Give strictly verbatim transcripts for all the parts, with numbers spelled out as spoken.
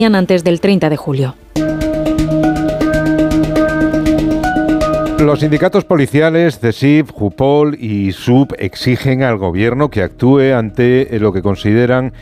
antes del treinta de julio. Los sindicatos policiales, CESIF, JUPOL y SUB exigen al gobierno que actúe ante lo que consideran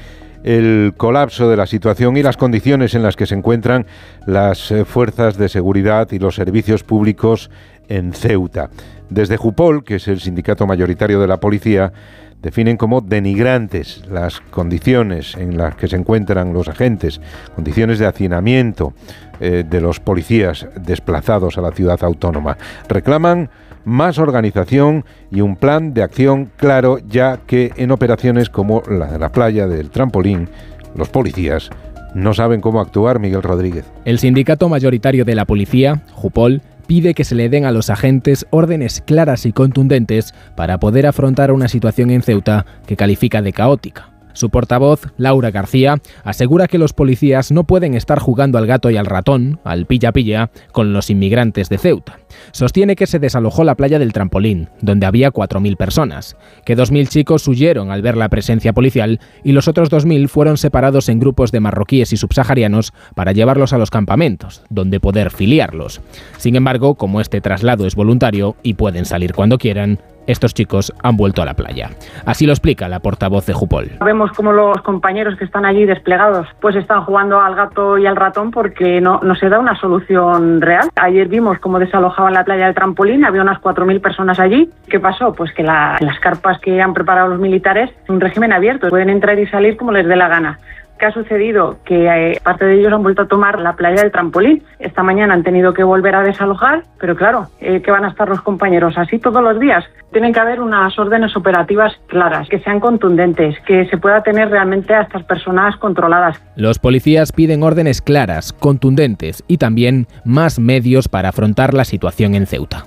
el colapso de la situación y las condiciones en las que se encuentran las fuerzas de seguridad y los servicios públicos en Ceuta. Desde JUPOL, que es el sindicato mayoritario de la policía, definen como denigrantes las condiciones en las que se encuentran los agentes, condiciones de hacinamiento eh, de los policías desplazados a la ciudad autónoma. Reclaman más organización y un plan de acción claro, ya que en operaciones como la de la playa del Trampolín, los policías no saben cómo actuar. Miguel Rodríguez. El sindicato mayoritario de la policía, JUPOL, pide que se le den a los agentes órdenes claras y contundentes para poder afrontar una situación en Ceuta que califica de caótica. Su portavoz, Laura García, asegura que los policías no pueden estar jugando al gato y al ratón, al pilla-pilla, con los inmigrantes de Ceuta. Sostiene que se desalojó la playa del Trampolín, donde había cuatro mil personas, que dos mil chicos huyeron al ver la presencia policial y los otros dos mil fueron separados en grupos de marroquíes y subsaharianos para llevarlos a los campamentos, donde poder filiarlos. Sin embargo, como este traslado es voluntario y pueden salir cuando quieran, estos chicos han vuelto a la playa. Así lo explica la portavoz de JUPOL. Vemos como los compañeros que están allí desplegados pues están jugando al gato y al ratón porque no, no se da una solución real. Ayer vimos cómo desalojaban la playa del Trampolín, había unas cuatro mil personas allí. ¿Qué pasó? Pues que la, las carpas que han preparado los militares, un régimen abierto, pueden entrar y salir como les dé la gana. ¿Qué ha sucedido? Que eh, parte de ellos han vuelto a tomar la playa del Trampolín. Esta mañana han tenido que volver a desalojar, pero claro, eh, ¿qué van a estar los compañeros? ¿Así todos los días? Tienen que haber unas órdenes operativas claras, que sean contundentes, que se pueda tener realmente a estas personas controladas. Los policías piden órdenes claras, contundentes y también más medios para afrontar la situación en Ceuta.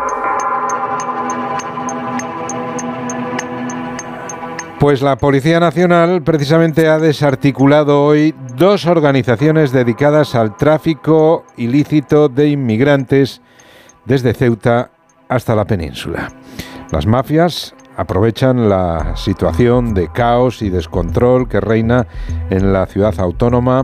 Pues la Policía Nacional precisamente ha desarticulado hoy dos organizaciones dedicadas al tráfico ilícito de inmigrantes desde Ceuta hasta la península. Las mafias aprovechan la situación de caos y descontrol que reina en la ciudad autónoma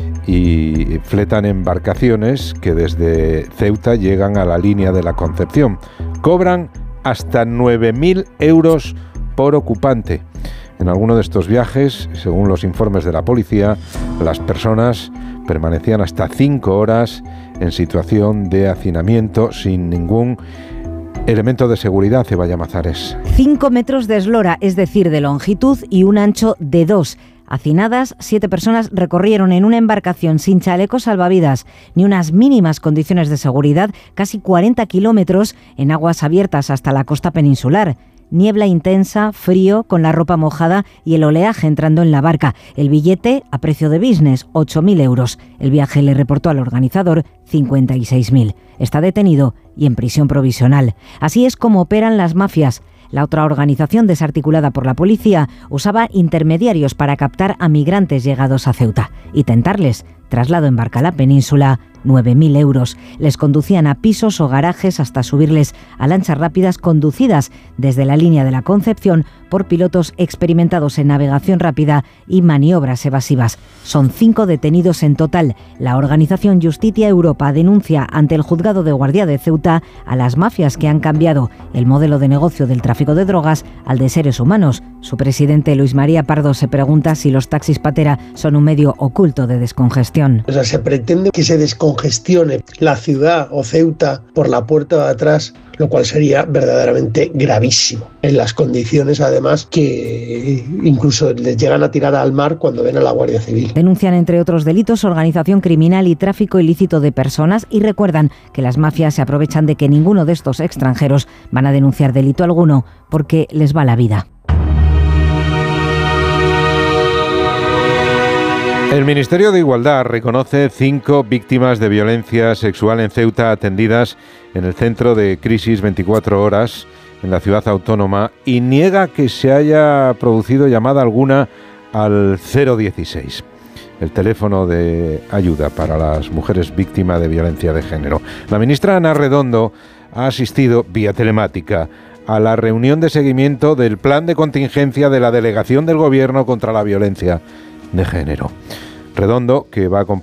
y fletan embarcaciones que desde Ceuta llegan a la línea de la Concepción. Cobran hasta nueve mil euros por ocupante. En alguno de estos viajes, según los informes de la policía, las personas permanecían hasta cinco horas en situación de hacinamiento sin ningún elemento de seguridad. Ceballa Mazares. Cinco metros de eslora, es decir, de longitud, y un ancho de dos. Hacinadas, siete personas recorrieron en una embarcación sin chalecos salvavidas ni unas mínimas condiciones de seguridad casi cuarenta kilómetros en aguas abiertas hasta la costa peninsular. Niebla intensa, frío, con la ropa mojada y el oleaje entrando en la barca. El billete a precio de business, ocho mil euros. El viaje le reportó al organizador cincuenta y seis mil. Está detenido y en prisión provisional. Así es como operan las mafias. La otra organización, desarticulada por la policía, usaba intermediarios para captar a migrantes llegados a Ceuta y tentarles traslado en barca a la península, nueve mil euros. Les conducían a pisos o garajes hasta subirles a lanchas rápidas conducidas desde la línea de la Concepción por pilotos experimentados en navegación rápida y maniobras evasivas. Son cinco detenidos en total. La organización Justitia Europa denuncia ante el juzgado de guardia de Ceuta a las mafias que han cambiado el modelo de negocio del tráfico de drogas al de seres humanos. Su presidente, Luis María Pardo, se pregunta si los taxis patera son un medio oculto de descongestión. O sea, se pretende que se descongestione la ciudad o Ceuta por la puerta de atrás, lo cual sería verdaderamente gravísimo. En las condiciones, además, que incluso les llegan a tirar al mar cuando ven a la Guardia Civil. Denuncian, entre otros delitos, organización criminal y tráfico ilícito de personas y recuerdan que las mafias se aprovechan de que ninguno de estos extranjeros van a denunciar delito alguno porque les va la vida. El Ministerio de Igualdad reconoce cinco víctimas de violencia sexual en Ceuta atendidas en el Centro de Crisis veinticuatro horas en la ciudad autónoma y niega que se haya producido llamada alguna al cero dieciséis, el teléfono de ayuda para las mujeres víctimas de violencia de género. La ministra Ana Redondo ha asistido vía telemática a la reunión de seguimiento del plan de contingencia de la Delegación del Gobierno contra la Violencia de Género. Redondo, que va a acompañar